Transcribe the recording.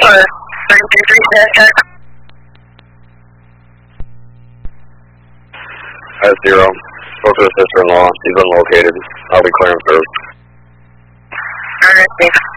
That's 0. Spoke to the sister-in-law. She's been located. I'll be clearing first. Alright, thanks.